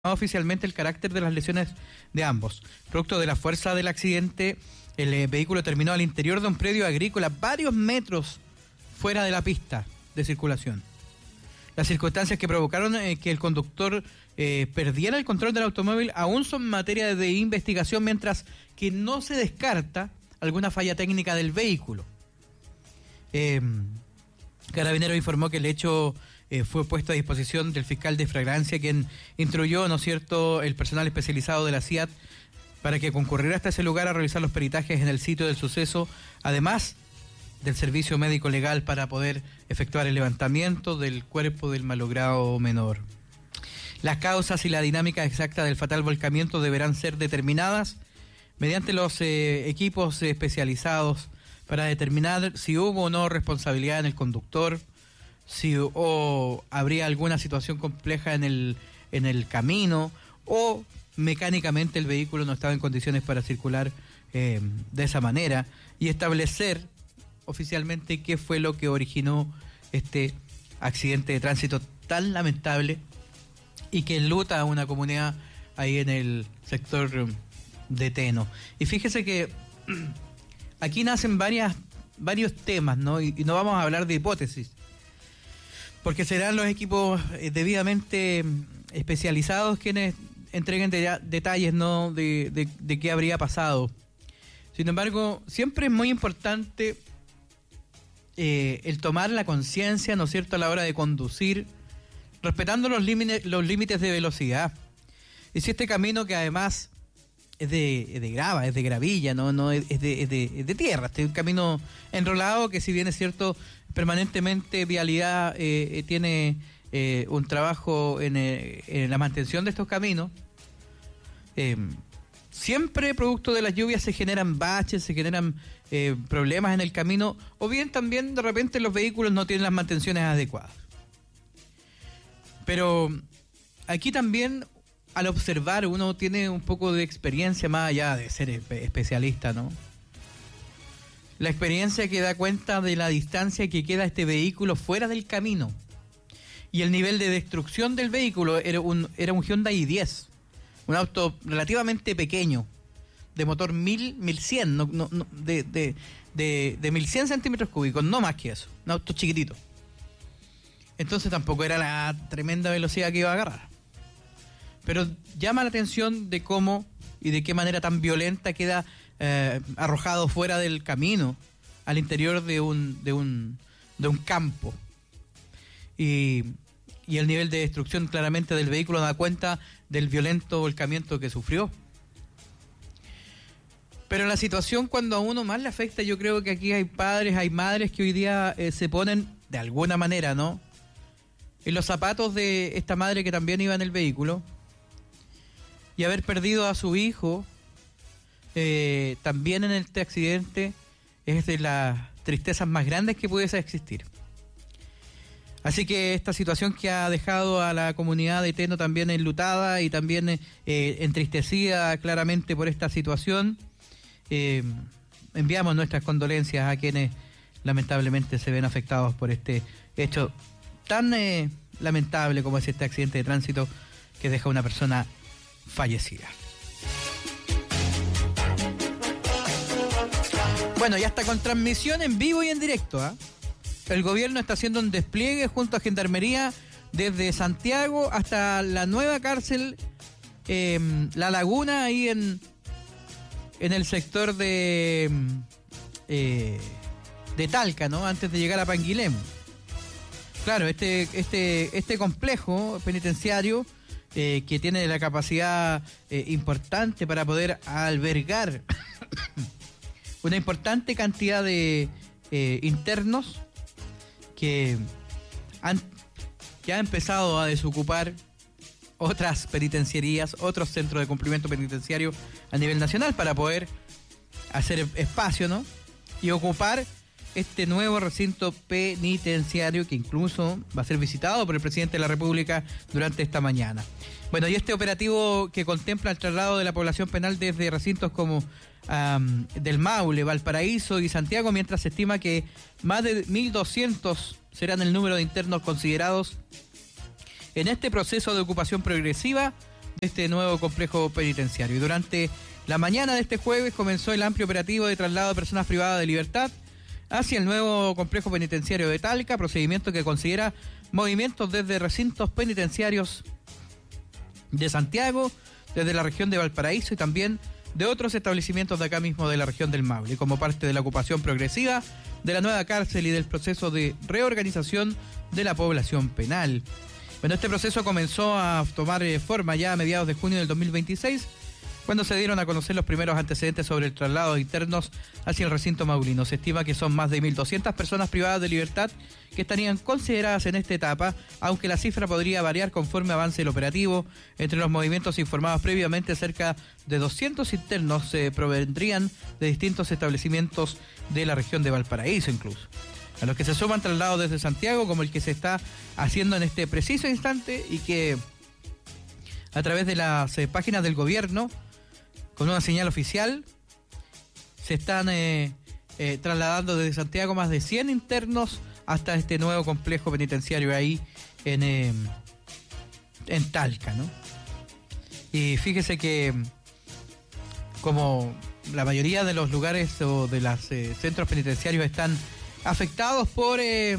oficialmente el carácter de las lesiones de ambos. Producto de la fuerza del accidente, el vehículo terminó al interior de un predio agrícola varios metros fuera de la pista de circulación. Las circunstancias que provocaron que el conductor perdiera el control del automóvil aún son materia de investigación, mientras que no se descarta alguna falla técnica del vehículo. Carabineros informó que el hecho fue puesto a disposición del fiscal de flagrancia, quien instruyó, ¿no es cierto?, el personal especializado de la CIAT para que concurriera hasta ese lugar a realizar los peritajes en el sitio del suceso, además del servicio médico legal para poder efectuar el levantamiento del cuerpo del malogrado menor. Las causas y la dinámica exacta del fatal volcamiento deberán ser determinadas mediante los equipos especializados para determinar si hubo o no responsabilidad en el conductor, si habría alguna situación compleja en el camino, o mecánicamente el vehículo no estaba en condiciones para circular de esa manera, y establecer oficialmente qué fue lo que originó este accidente de tránsito tan lamentable y que enluta a una comunidad ahí en el sector de Teno. Y fíjese que aquí nacen varios temas, ¿no? Y no vamos a hablar de hipótesis, porque serán los equipos debidamente especializados quienes entreguen detalles, ¿no?, de qué habría pasado. Sin embargo, siempre es muy importante el tomar la conciencia, ¿no es cierto?, a la hora de conducir, respetando los límites de velocidad. Y si este camino, que además es de grava, es de gravilla, no es de tierra, este es un camino enrolado que, si bien es cierto, permanentemente Vialidad tiene un trabajo en la mantención de estos caminos, siempre producto de las lluvias se generan baches, se generan problemas en el camino, o bien también de repente los vehículos no tienen las mantenciones adecuadas. Pero aquí también, al observar, uno tiene un poco de experiencia más allá de ser especialista, ¿no? La experiencia que da cuenta de la distancia que queda este vehículo fuera del camino y el nivel de destrucción del vehículo. Era un Hyundai i10, un auto relativamente pequeño, de motor 1100, de 1100 centímetros cúbicos, no más que eso, un auto chiquitito. Entonces tampoco era la tremenda velocidad que iba a agarrar. Pero llama la atención de cómo y de qué manera tan violenta queda arrojado fuera del camino, al interior de un campo. Y el nivel de destrucción claramente del vehículo da cuenta del violento volcamiento que sufrió. Pero la situación, cuando a uno más le afecta, yo creo que aquí hay padres, hay madres que hoy día se ponen de alguna manera, ¿no?, en los zapatos de esta madre que también iba en el vehículo, y haber perdido a su hijo también en este accidente es de las tristezas más grandes que pudiese existir. Así que esta situación que ha dejado a la comunidad de Teno también enlutada y también entristecida claramente por esta situación, enviamos nuestras condolencias a quienes lamentablemente se ven afectados por este hecho tan lamentable como es este accidente de tránsito que deja a una persona fallecida. Bueno, ya está con transmisión en vivo y en directo, ¿eh? El gobierno está haciendo un despliegue junto a Gendarmería desde Santiago hasta la nueva cárcel La Laguna, ahí en el sector de Talca, ¿no?, antes de llegar a Panguilem. Claro, este complejo penitenciario que tiene la capacidad importante para poder albergar una importante cantidad de internos que han empezado a desocupar otras penitenciarías, otros centros de cumplimiento penitenciario a nivel nacional para poder hacer espacio, ¿no?, y ocupar este nuevo recinto penitenciario, que incluso va a ser visitado por el presidente de la República durante esta mañana. Bueno, y este operativo que contempla el traslado de la población penal desde recintos como del Maule, Valparaíso y Santiago, mientras se estima que más de 1.200 serán el número de internos considerados en este proceso de ocupación progresiva de este nuevo complejo penitenciario. Y durante la mañana de este jueves comenzó el amplio operativo de traslado de personas privadas de libertad hacia el nuevo complejo penitenciario de Talca, procedimiento que considera movimientos desde recintos penitenciarios de Santiago, desde la región de Valparaíso y también de otros establecimientos de acá mismo de la región del Maule, como parte de la ocupación progresiva de la nueva cárcel y del proceso de reorganización de la población penal. Bueno, este proceso comenzó a tomar forma ya a mediados de junio del 2026, cuando se dieron a conocer los primeros antecedentes sobre el traslado de internos hacia el recinto maulino. Se estima que son más de 1.200 personas privadas de libertad que estarían consideradas en esta etapa, aunque la cifra podría variar conforme avance el operativo. Entre los movimientos informados previamente, cerca de 200 internos se provendrían de distintos establecimientos de la región de Valparaíso incluso, a los que se suman traslados desde Santiago, como el que se está haciendo en este preciso instante y que a través de las páginas del gobierno, con una señal oficial, se están trasladando desde Santiago más de 100 internos hasta este nuevo complejo penitenciario ahí en Talca, ¿no? Y fíjese que como la mayoría de los lugares o de los centros penitenciarios están afectados por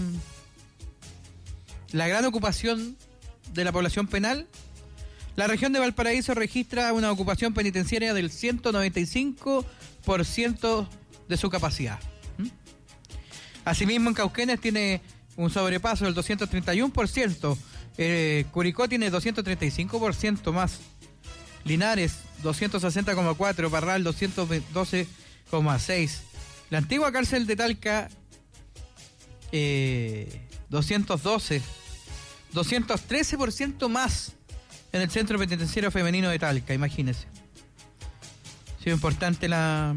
la gran ocupación de la población penal, la región de Valparaíso registra una ocupación penitenciaria del 195% de su capacidad. Asimismo, en Cauquenes tiene un sobrepaso del 231%, Curicó tiene 235% más, Linares 260,4%, Parral 212,6%, la antigua cárcel de Talca 213% más en el centro penitenciario femenino de Talca, imagínense. Ha sido importante la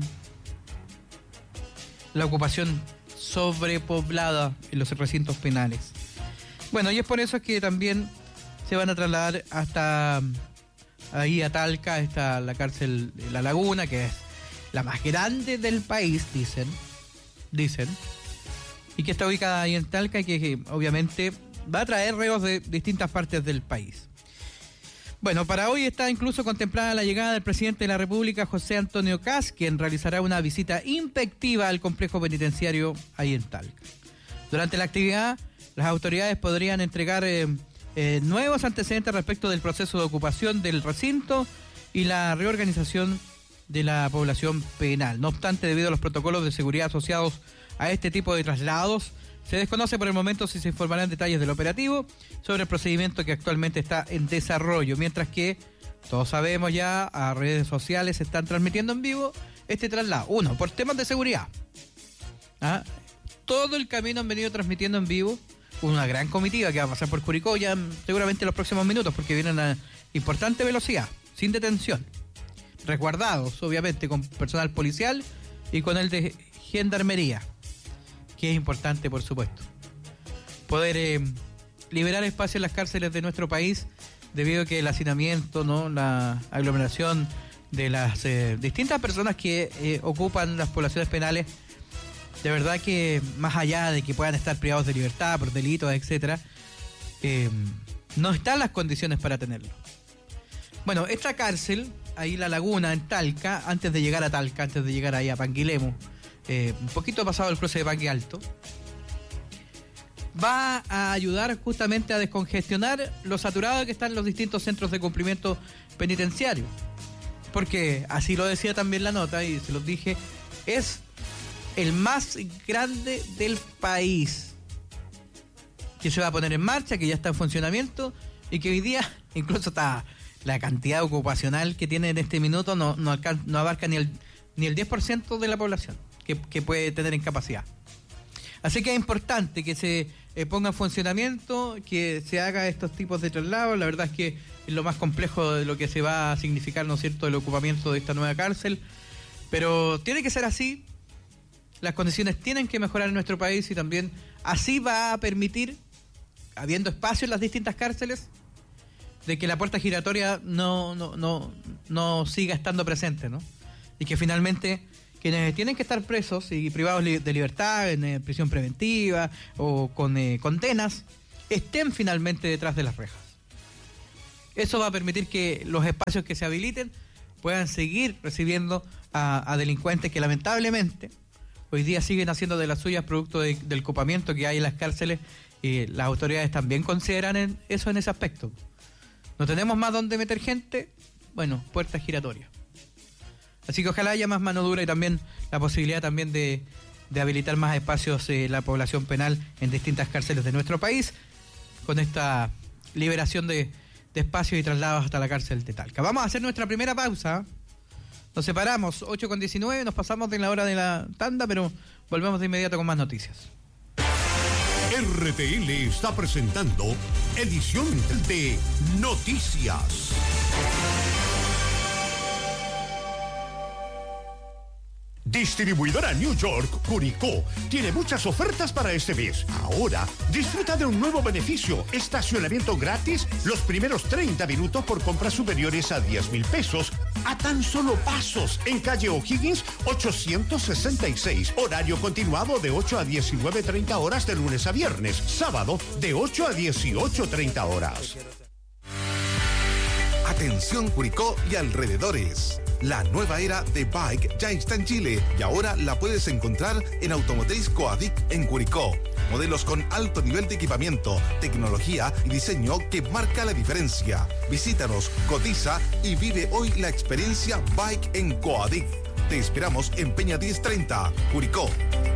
ocupación sobrepoblada en los recintos penales. Bueno, y es por eso que también se van a trasladar hasta ahí a Talca, está la cárcel de La Laguna, que es la más grande del país, dicen, y que está ubicada ahí en Talca y que obviamente va a traer reos de distintas partes del país. Bueno, para hoy está incluso contemplada la llegada del presidente de la República, José Antonio Kast, quien realizará una visita inspectiva al complejo penitenciario ahí en Talca. Durante la actividad, las autoridades podrían entregar nuevos antecedentes respecto del proceso de ocupación del recinto y la reorganización de la población penal. No obstante, debido a los protocolos de seguridad asociados a este tipo de traslados, se desconoce por el momento si se informarán detalles del operativo sobre el procedimiento que actualmente está en desarrollo, mientras que todos sabemos ya, a redes sociales se están transmitiendo en vivo este traslado. Uno, por temas de seguridad. Todo el camino han venido transmitiendo en vivo una gran comitiva que va a pasar por Curicó ya seguramente en los próximos minutos, porque vienen a importante velocidad, sin detención, resguardados obviamente con personal policial y con el de gendarmería, que es importante, por supuesto, poder liberar espacio en las cárceles de nuestro país, debido a que el hacinamiento, ¿no?, la aglomeración de las distintas personas que ocupan las poblaciones penales, de verdad que más allá de que puedan estar privados de libertad por delitos, etcétera, no están las condiciones para tenerlo. Bueno, esta cárcel, ahí La Laguna, en Talca, antes de llegar a Talca, antes de llegar ahí a Panguilemu, un poquito pasado el cruce de Pangue Alto, va a ayudar justamente a descongestionar lo saturado que están los distintos centros de cumplimiento penitenciario. Porque, así lo decía también la nota, y se los dije, es el más grande del país, que se va a poner en marcha, que ya está en funcionamiento, y que hoy día, incluso está la cantidad ocupacional que tiene en este minuto, no abarca ni el 10% de la población que puede tener en capacidad. Así que es importante que se ponga en funcionamiento, que se haga estos tipos de traslados. La verdad es que es lo más complejo de lo que se va a significar, ¿no es cierto?, el ocupamiento de esta nueva cárcel. Pero tiene que ser así. Las condiciones tienen que mejorar en nuestro país y también así va a permitir, habiendo espacio en las distintas cárceles, de que la puerta giratoria no siga estando presente, ¿no? Y que finalmente quienes tienen que estar presos y privados de libertad en prisión preventiva o con condenas estén finalmente detrás de las rejas. Eso va a permitir que los espacios que se habiliten puedan seguir recibiendo a delincuentes que lamentablemente hoy día siguen haciendo de las suyas producto del copamiento que hay en las cárceles. Las autoridades también consideran eso en ese aspecto. No tenemos más donde meter gente, bueno, puertas giratorias. Así que ojalá haya más mano dura y también la posibilidad también de habilitar más espacios la población penal en distintas cárceles de nuestro país, con esta liberación de espacios y traslados hasta la cárcel de Talca. Vamos a hacer nuestra primera pausa. Nos separamos, 8:19, nos pasamos de la hora de la tanda, pero volvemos de inmediato con más noticias. RTL está presentando edición de Noticias. Distribuidora New York, Curicó, tiene muchas ofertas para este mes. Ahora, disfruta de un nuevo beneficio, estacionamiento gratis los primeros 30 minutos por compras superiores a 10,000 pesos, a tan solo pasos, en calle O'Higgins 866, horario continuado de 8 a 19:30 horas de lunes a viernes, sábado de 8 a 18:30 horas. Atención Curicó y alrededores. La nueva era de Bike ya está en Chile y ahora la puedes encontrar en Automotriz Coadic en Curicó. Modelos con alto nivel de equipamiento, tecnología y diseño que marca la diferencia. Visítanos, cotiza y vive hoy la experiencia Bike en Coadic. Te esperamos en Peña 1030, Curicó.